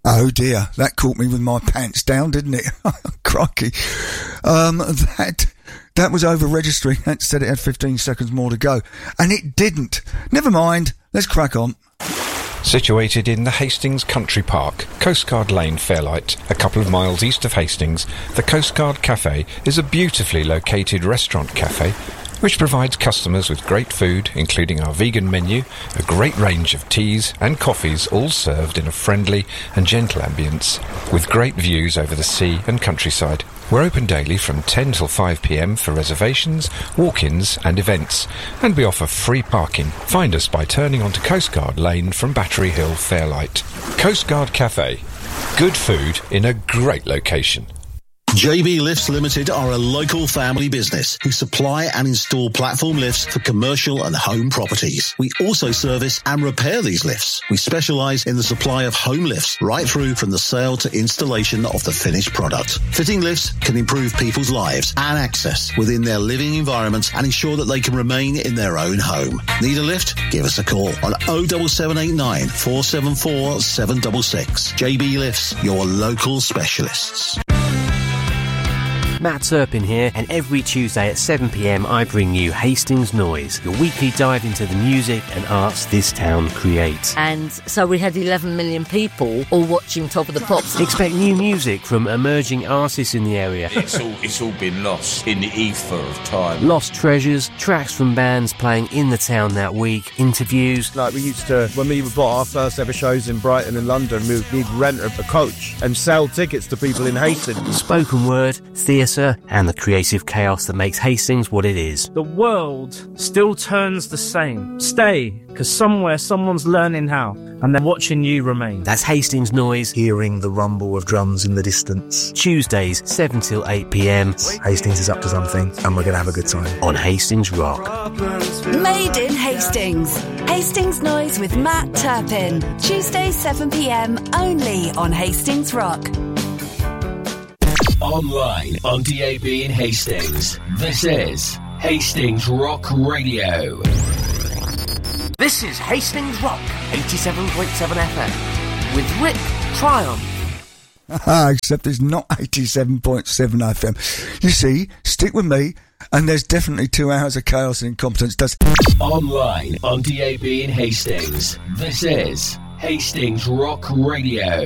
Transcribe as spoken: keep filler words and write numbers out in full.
Oh dear, that caught me with my pants down, didn't it? Crikey. Um, that, that was over registering. That said it had fifteen seconds more to go. And it didn't. Never mind. Let's crack on. Situated in the Hastings Country Park, Coastguard Lane, Fairlight, a couple of miles east of Hastings, the Coastguard Cafe is a beautifully located restaurant cafe which provides customers with great food, including our vegan menu, a great range of teas and coffees, all served in a friendly and gentle ambience, with great views over the sea and countryside. We're open daily from ten till five p m for reservations, walk-ins and events, and we offer free parking. Find us by turning onto Coastguard Lane from Battery Hill, Fairlight. Coastguard Cafe. Good food in a great location. J B Lifts Limited are a local family business who supply and install platform lifts for commercial and home properties. We also service and repair these lifts. We specialise in the supply of home lifts right through from the sale to installation of the finished product. Fitting lifts can improve people's lives and access within their living environment and ensure that they can remain in their own home. Need a lift? Give us a call on oh seven seven eight nine, four seven four, seven six six. J B Lifts, your local specialists. Matt Turpin here, and every Tuesday at seven p m I bring you Hastings Noise, your weekly dive into the music and arts this town creates. And so we had eleven million people all watching Top of the Pops. Expect new music from emerging artists in the area. It's all, it's all been lost in the ether of time. Lost treasures, tracks from bands playing in the town that week, interviews. Like we used to, when we bought our first ever shows in Brighton and London, we would need rent a coach and sell tickets to people in Hastings. Spoken word, theatre, and the creative chaos that makes Hastings what it is. The world still turns the same. Stay, because somewhere someone's learning how, and they're watching you remain. That's Hastings Noise. Hearing the rumble of drums in the distance. Tuesdays, seven till eight p m. Hastings is up to something, and we're going to have a good time. On Hastings Rock. Made in Hastings. Hastings Noise with Matt Turpin. Tuesdays, seven p m, only on Hastings Rock. Online, on D A B in Hastings. This is Hastings Rock Radio. This is Hastings Rock, eighty-seven point seven F M, with Rick Triumph. Ah, except it's not eighty-seven point seven F M. You see, stick with me, and there's definitely two hours of chaos and incompetence. Does Online, on D A B in Hastings. This is Hastings Rock Radio.